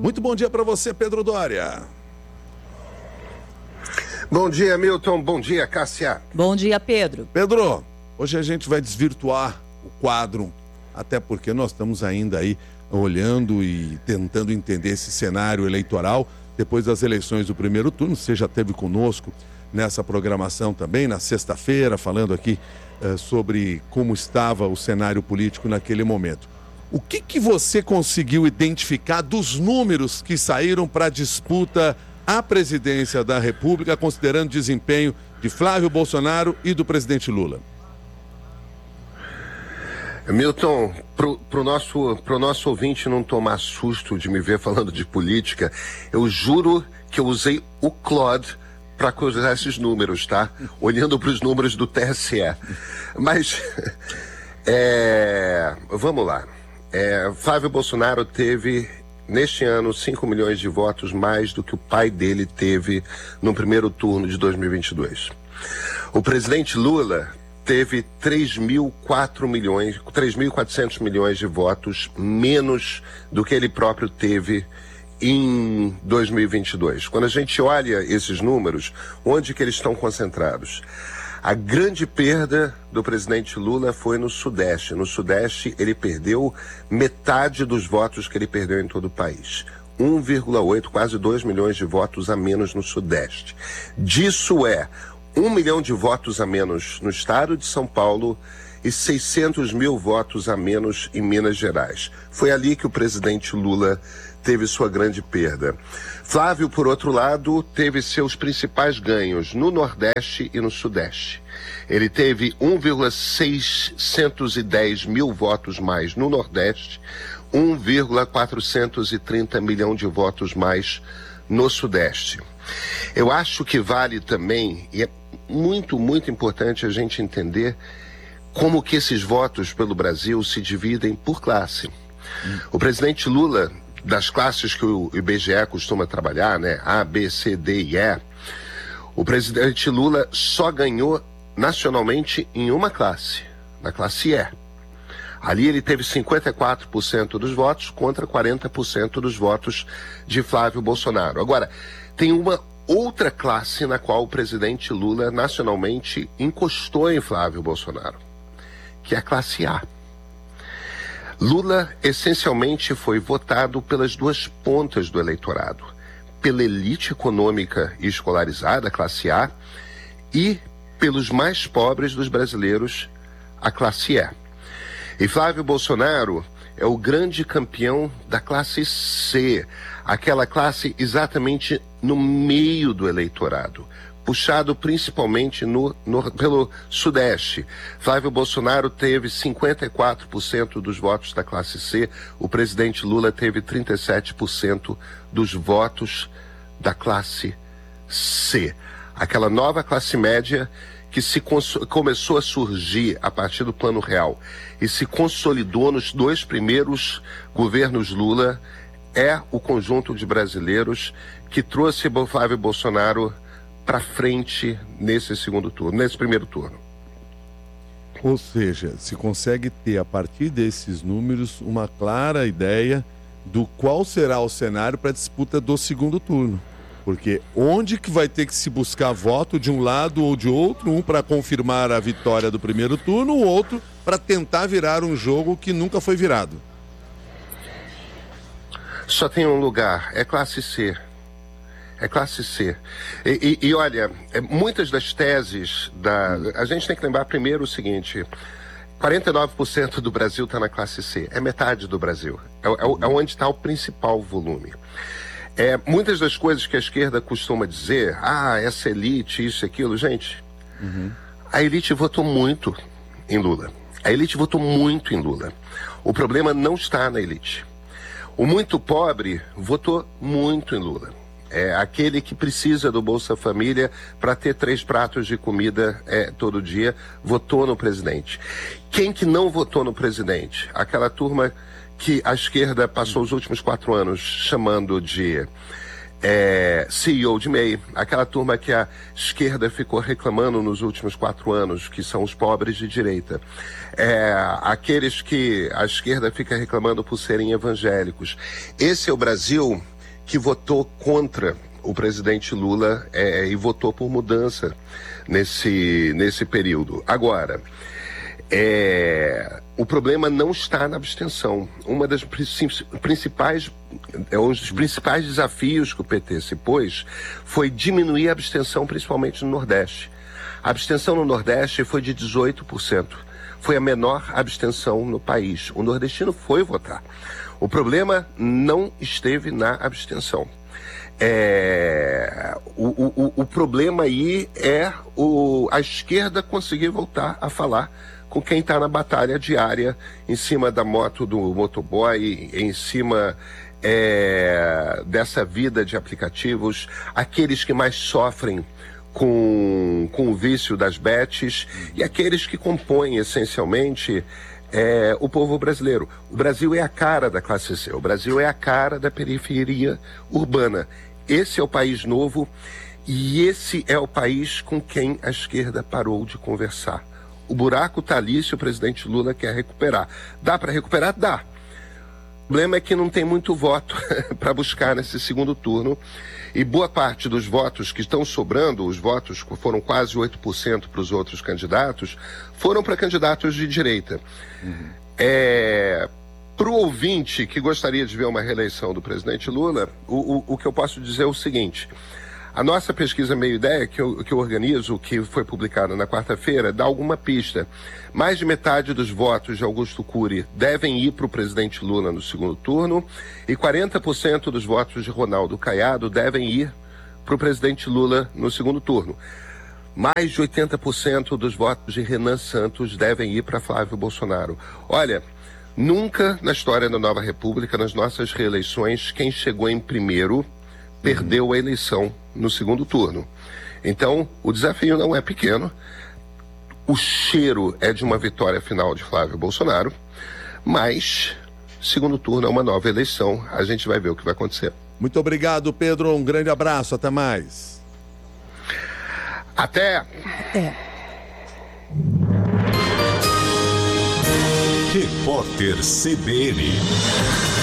Muito bom dia para você, Pedro Doria. Bom dia, Milton. Bom dia, Cássia. Bom dia, Pedro. Pedro, hoje a gente vai desvirtuar o quadro, até porque nós estamos ainda aí olhando e tentando entender esse cenário eleitoral depois das eleições do primeiro turno. Você já esteve conosco nessa programação também, na sexta-feira, falando aqui sobre como estava o cenário político naquele momento. O que você conseguiu identificar dos números que saíram para a disputa à presidência da República, considerando o desempenho de Flávio Bolsonaro e do presidente Lula? Milton, pro nosso ouvinte não tomar susto de me ver falando de política, eu juro que eu usei o Claude para cruzar esses números, tá? Olhando para os números do TSE. Mas, vamos lá. Flávio Bolsonaro teve, neste ano, 5 milhões de votos mais do que o pai dele teve no primeiro turno de 2022. O presidente Lula teve 3.400 milhões de votos menos do que ele próprio teve em 2022. Quando a gente olha esses números, onde que eles estão concentrados? A grande perda do presidente Lula foi no Sudeste. No Sudeste, ele perdeu metade dos votos que ele perdeu em todo o país. 1,8, quase 2 milhões de votos a menos no Sudeste. Disso 1 milhão de votos a menos no estado de São Paulo e 600 mil votos a menos em Minas Gerais. Foi ali que o presidente Lula teve sua grande perda. Flávio, por outro lado, teve seus principais ganhos no Nordeste e no Sudeste. Ele teve 1,610 mil votos mais no Nordeste, 1,430 milhão de votos mais no Sudeste. Eu acho que vale também, e é muito, muito importante a gente entender como que esses votos pelo Brasil se dividem por classe. O presidente Lula, das classes que o IBGE costuma trabalhar, né, A, B, C, D e E, o presidente Lula só ganhou nacionalmente em uma classe, na classe E. Ali ele teve 54% dos votos contra 40% dos votos de Flávio Bolsonaro. Agora, tem uma outra classe na qual o presidente Lula nacionalmente encostou em Flávio Bolsonaro, que é a classe A. Lula essencialmente foi votado pelas duas pontas do eleitorado, pela elite econômica e escolarizada, a classe A, e pelos mais pobres dos brasileiros, a classe E. E Flávio Bolsonaro é o grande campeão da classe C, aquela classe exatamente no meio do eleitorado, puxado principalmente pelo Sudeste. Flávio Bolsonaro teve 54% dos votos da classe C, o presidente Lula teve 37% dos votos da classe C. Aquela nova classe média que começou a surgir a partir do Plano Real e se consolidou nos dois primeiros governos Lula, é o conjunto de brasileiros que trouxe Flávio Bolsonaro para frente nesse primeiro turno. Ou seja, se consegue ter a partir desses números uma clara ideia do qual será o cenário para a disputa do segundo turno. Porque onde que vai ter que se buscar voto de um lado ou de outro, um para confirmar a vitória do primeiro turno, o outro para tentar virar um jogo que nunca foi virado. Só tem um lugar, é classe C. É classe C. E olha, muitas das teses a gente tem que lembrar primeiro o seguinte: 49% do Brasil está na classe C, é metade do Brasil. É onde está o principal volume. Muitas das coisas que a esquerda costuma dizer, essa elite, isso e aquilo, gente, a elite votou muito em Lula. A elite votou muito em Lula. O problema não está na elite. O muito pobre votou muito em Lula. É aquele que precisa do Bolsa Família para ter 3 pratos de comida todo dia, votou no presidente. Quem que não votou no presidente? Aquela turma que a esquerda passou os últimos 4 anos chamando de CEO de MEI, aquela turma que a esquerda ficou reclamando nos últimos 4 anos, que são os pobres de direita, aqueles que a esquerda fica reclamando por serem evangélicos. Esse é o Brasil que votou contra o presidente Lula e votou por mudança nesse período. Agora, o problema não está na abstenção. Um dos principais desafios que o PT se pôs foi diminuir a abstenção, principalmente no Nordeste. A abstenção no Nordeste foi de 18%. Foi a menor abstenção no país. O nordestino foi votar. O problema não esteve na abstenção. O problema aí é a esquerda conseguir voltar a falar com quem está na batalha diária, em cima da moto do motoboy, em cima dessa vida de aplicativos, aqueles que mais sofrem com o vício das bets e aqueles que compõem essencialmente o povo brasileiro. O Brasil é a cara da classe C, o Brasil é a cara da periferia urbana. Esse é o país novo e esse é o país com quem a esquerda parou de conversar. O buraco está ali se o presidente Lula quer recuperar. Dá para recuperar? Dá. O problema é que não tem muito voto para buscar nesse segundo turno. E boa parte dos votos que estão sobrando, os votos foram quase 8% para os outros candidatos, foram para candidatos de direita. Para o ouvinte que gostaria de ver uma reeleição do presidente Lula, o que eu posso dizer é o seguinte: a nossa pesquisa Meio Ideia, que eu organizo, que foi publicada na quarta-feira, dá alguma pista. Mais de metade dos votos de Augusto Cury devem ir para o presidente Lula no segundo turno e 40% dos votos de Ronaldo Caiado devem ir para o presidente Lula no segundo turno. Mais de 80% dos votos de Renan Santos devem ir para Flávio Bolsonaro. Olha, nunca na história da Nova República, nas nossas reeleições, quem chegou em primeiro perdeu a eleição no segundo turno. Então, o desafio não é pequeno. O cheiro é de uma vitória final de Flávio Bolsonaro, mas segundo turno é uma nova eleição. A gente vai ver o que vai acontecer. Muito obrigado, Pedro. Um grande abraço. Até mais. Até. Repórter CBN.